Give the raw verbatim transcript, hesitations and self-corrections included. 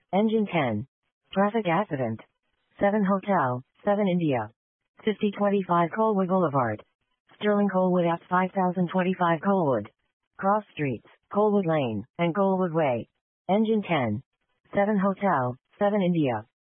Engine ten. Traffic accident. seven Hotel, seven India. fifty twenty-five Colwood Boulevard. Sterling Colwood at five thousand twenty-five Colwood. Cross Streets, Colwood Lane, and Colwood Way. Engine ten. seven Hotel, seven India.